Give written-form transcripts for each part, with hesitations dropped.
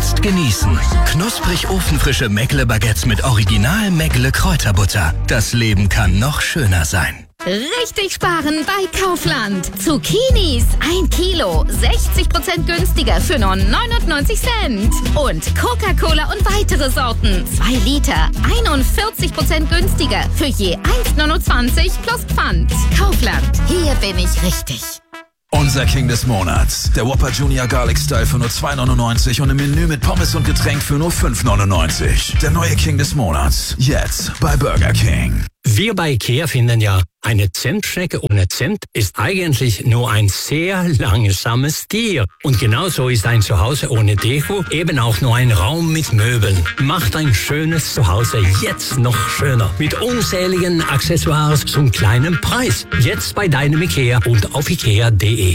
Jetzt genießen. Knusprig ofenfrische Meckle-Baguettes mit Original Meckle-Kräuterbutter. Das Leben kann noch schöner sein. Richtig sparen bei Kaufland. Zucchinis 1 Kilo, 60% günstiger für nur 99 Cent. Und Coca-Cola und weitere Sorten, 2 Liter, 41% günstiger für je 1,29 plus Pfand. Kaufland, hier bin ich richtig. Unser King des Monats. Der Whopper Junior Garlic Style für nur 2,99 und im Menü mit Pommes und Getränk für nur 5,99. Der neue King des Monats. Jetzt bei Burger King. Wir bei IKEA finden ja, eine Zentstrecke ohne Zimt ist eigentlich nur ein sehr langsames Tier. Und genauso ist ein Zuhause ohne Deko eben auch nur ein Raum mit Möbeln. Macht ein schönes Zuhause jetzt noch schöner. Mit unzähligen Accessoires zum kleinen Preis. Jetzt bei deinem IKEA und auf ikea.de.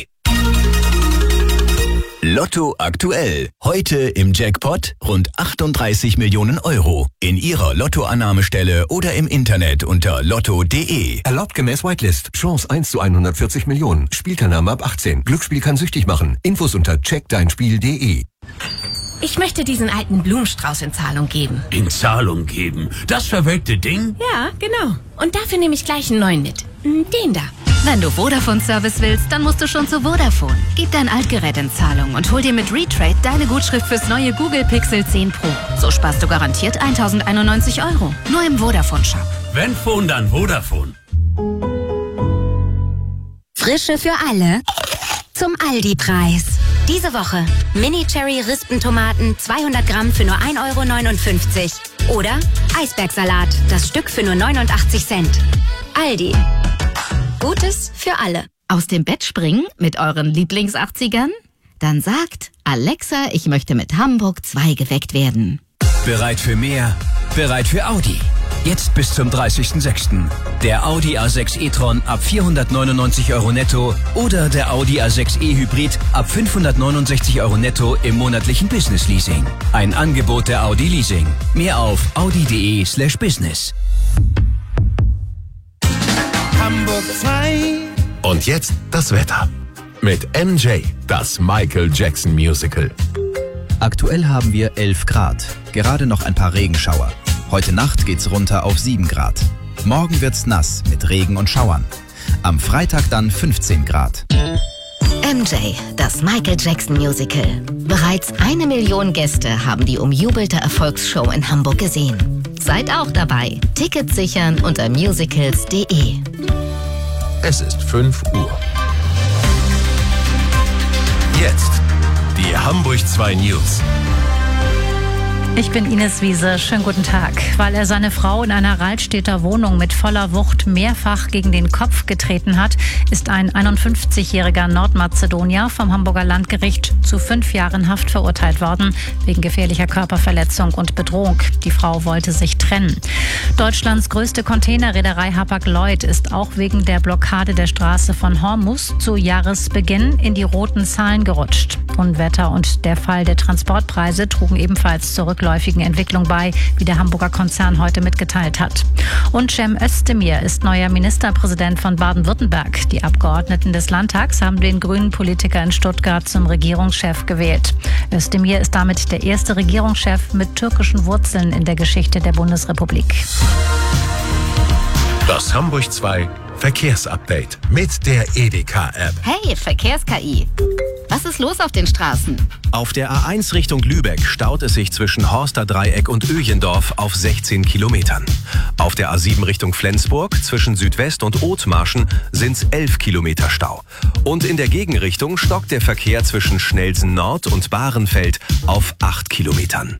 Lotto aktuell. Heute im Jackpot rund 38 Millionen Euro. In Ihrer Lottoannahmestelle oder im Internet unter lotto.de. Erlaubt gemäß Whitelist. Chance 1 zu 140 Millionen. Spielteilnahme ab 18. Glücksspiel kann süchtig machen. Infos unter checkdeinspiel.de. Ich möchte diesen alten Blumenstrauß in Zahlung geben. In Zahlung geben? Das verwelkte Ding? Ja, genau. Und dafür nehme ich gleich einen neuen mit. Den da. Wenn du Vodafone-Service willst, dann musst du schon zu Vodafone. Gib dein Altgerät in Zahlung und hol dir mit Retrade deine Gutschrift fürs neue Google Pixel 10 Pro. So sparst du garantiert 1.091 €. Nur im Vodafone-Shop. Wenn Phone, dann Vodafone. Frische für alle zum Aldi-Preis. Diese Woche Mini-Cherry-Rispentomaten 200 Gramm für nur 1,59 € oder Eisbergsalat, das Stück für nur 89 Cent. Aldi. Gutes für alle. Aus dem Bett springen mit euren Lieblings-80ern? Dann sagt Alexa, ich möchte mit Hamburg 2 geweckt werden. Bereit für mehr? Bereit für Audi. Jetzt bis zum 30.06. Der Audi A6 e-tron ab 499 € netto oder der Audi A6 e-Hybrid ab 569 € netto im monatlichen Business-Leasing. Ein Angebot der Audi Leasing. Mehr auf audi.de/business. Hamburg 2. Und jetzt das Wetter. Mit MJ, das Michael Jackson Musical. Aktuell haben wir 11 Grad. Gerade noch ein paar Regenschauer. Heute Nacht geht's runter auf 7 Grad. Morgen wird's nass mit Regen und Schauern. Am Freitag dann 15 Grad. MJ, das Michael Jackson Musical. Bereits 1 Million Gäste haben die umjubelte Erfolgsshow in Hamburg gesehen. Seid auch dabei. Tickets sichern unter musicals.de. Es ist 5 Uhr. Jetzt die Hamburg 2 News. Ich bin Ines Wiese. Schönen guten Tag. Weil er seine Frau in einer Rahlstedter Wohnung mit voller Wucht mehrfach gegen den Kopf getreten hat, ist ein 51-jähriger Nordmazedonier vom Hamburger Landgericht zu 5 Jahren Haft verurteilt worden, wegen gefährlicher Körperverletzung und Bedrohung. Die Frau wollte sich trennen. Deutschlands größte Containerreederei Hapag-Lloyd ist auch wegen der Blockade der Straße von Hormuz zu Jahresbeginn in die roten Zahlen gerutscht. Unwetter und der Fall der Transportpreise trugen ebenfalls zur rückläufigen Entwicklung bei, wie der Hamburger Konzern heute mitgeteilt hat. Und Cem Özdemir ist neuer Ministerpräsident von Baden-Württemberg. Die Abgeordneten des Landtags haben den grünen Politiker in Stuttgart zum Regierungschef gewählt. Özdemir ist damit der erste Regierungschef mit türkischen Wurzeln in der Geschichte der Bundesrepublik. Das Hamburg 2 Verkehrsupdate mit der Edeka-App. Hey, Verkehrs-KI. Was ist los auf den Straßen? Auf der A1 Richtung Lübeck staut es sich zwischen Horsterdreieck und Öjendorf auf 16 Kilometern. Auf der A7 Richtung Flensburg zwischen Südwest und Othmarschen sind es 11 Kilometer Stau. Und in der Gegenrichtung stockt der Verkehr zwischen Schnelsen Nord und Bahrenfeld auf 8 Kilometern.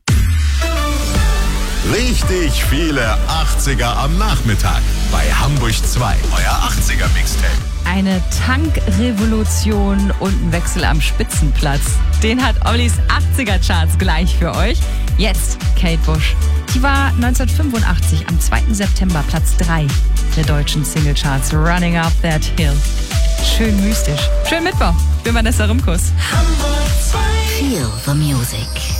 Richtig viele 80er am Nachmittag bei Hamburg 2, euer 80er Mixtape. Eine Tankrevolution und ein Wechsel am Spitzenplatz. Den hat Ollis 80er-Charts gleich für euch. Jetzt Kate Bush. Die war 1985 am 2. September Platz 3 der deutschen Singlecharts. Running Up That Hill. Schön mystisch. Schönen Mittwoch. Ich bin Vanessa Rimkus. Feel the music.